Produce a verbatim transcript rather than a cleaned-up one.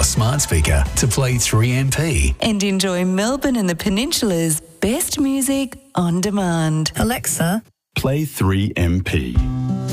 smart speaker to play three M P. And enjoy Melbourne and the Peninsula's best music on demand. Alexa, play three M P.